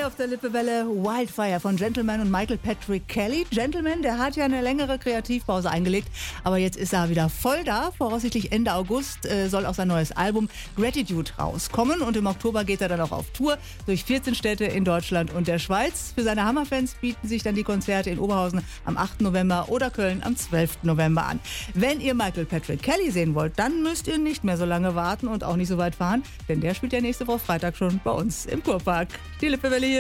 Neu auf der Lippewelle Wildfire von Gentleman und Michael Patrick Kelly. Gentleman, der hat ja eine längere Kreativpause eingelegt, aber jetzt ist er wieder voll da. Voraussichtlich Ende August soll auch sein neues Album Gratitude rauskommen und im Oktober geht er dann auch auf Tour durch 14 Städte in Deutschland und der Schweiz. Für seine Hammerfans bieten sich dann die Konzerte in Oberhausen am 8. November oder Köln am 12. November an. Wenn ihr Michael Patrick Kelly sehen wollt, dann müsst ihr nicht mehr so lange warten und auch nicht so weit fahren, denn der spielt ja nächste Woche Freitag schon bei uns im Kurpark. Die Lippewelle hier.